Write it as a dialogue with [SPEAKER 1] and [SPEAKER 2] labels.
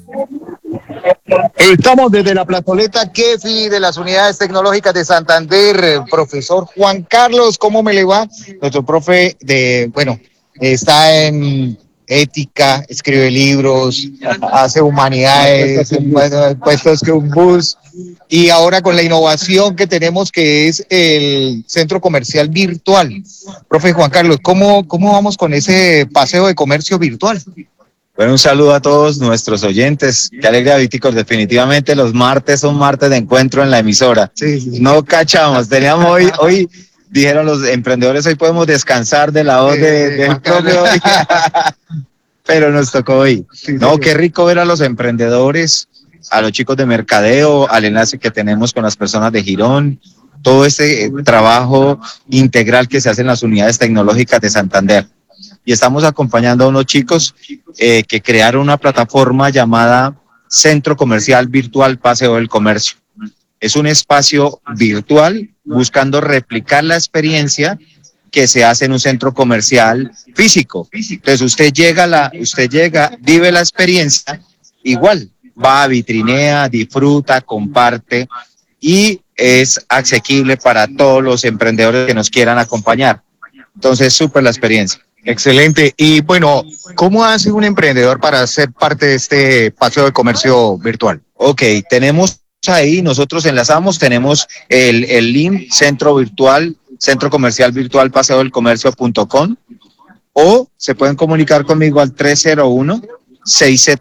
[SPEAKER 1] Estamos desde la plazoleta Kefi de las Unidades Tecnológicas de Santander. Profesor Juan Carlos, ¿cómo me le va? Nuestro profe está en ética, escribe libros, hace humanidades, puestos que un bus. Y ahora con la innovación que tenemos, que es el centro comercial virtual. Profe Juan Carlos, ¿cómo vamos con ese paseo de comercio virtual?
[SPEAKER 2] Bueno, un saludo a todos nuestros oyentes. Qué alegría, Víticos. Definitivamente los martes son martes de encuentro en la emisora.
[SPEAKER 1] Sí.
[SPEAKER 2] No cachamos. Teníamos hoy dijeron los emprendedores, hoy podemos descansar de la voz del propio. Pero nos tocó hoy. No, qué rico ver a los emprendedores, a los chicos de mercadeo, al enlace que tenemos con las personas de Girón, todo este trabajo integral que se hace en las unidades tecnológicas de Santander. Y estamos acompañando a unos chicos que crearon una plataforma llamada Centro Comercial Virtual Paseo del Comercio. Es un espacio virtual buscando replicar la experiencia que se hace en un centro comercial físico. Entonces usted llega, vive la experiencia, igual, va, vitrinea, disfruta, comparte y es asequible para todos los emprendedores que nos quieran acompañar. Entonces, súper la experiencia.
[SPEAKER 1] Excelente. Y bueno, ¿cómo hace un emprendedor para ser parte de este paseo de comercio virtual?
[SPEAKER 2] Ok, tenemos ahí, nosotros enlazamos, tenemos el link Centro Comercial Virtual Paseo del Comercio.com, o se pueden comunicar conmigo al 301 6